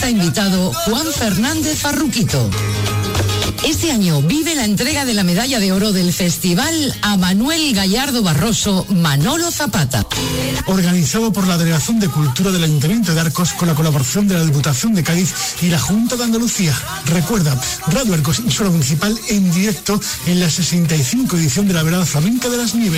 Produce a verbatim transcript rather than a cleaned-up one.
artista invitado Juan Fernández Farruquito. Este año vive la entrega de la medalla de oro del festival a Manuel Gallardo Barroso Manolo Zapata. Organizado por la Delegación de Cultura del Ayuntamiento de Arcos con la colaboración de la Diputación de Cádiz y la Junta de Andalucía. Recuerda, Radio Arcos, emisora municipal en directo en la sesenta y cinco edición de la Velada Flamenca de las Nieves.